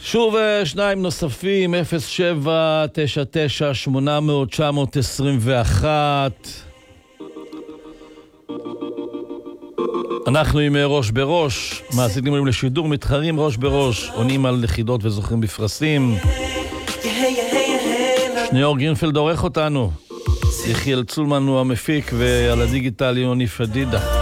שוב שניים נוספים, 0799-800-921. אנחנו עם ראש בראש, מאזינים לשידור, מתחרים ראש בראש, עונים על יחידות וזוכים בפרסים. שניאור גרינפלד עורך אותנו, יחיאל צולמן הוא המפיק, ועל הדיגיטל יוני פדידה.